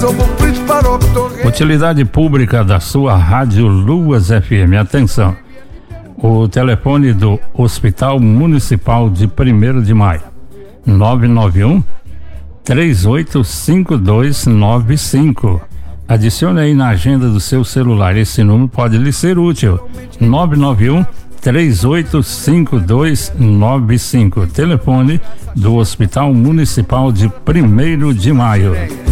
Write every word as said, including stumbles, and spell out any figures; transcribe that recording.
Utilidade pública da sua Rádio Luas F M. Atenção, o telefone do Hospital Municipal de primeiro de maio, nove nove um, três oito cinco dois nove cinco. Adicione aí na agenda do seu celular, esse número pode lhe ser útil, nove nove um, três oito cinco dois nove cinco. Telefone do Hospital Municipal de primeiro de maio.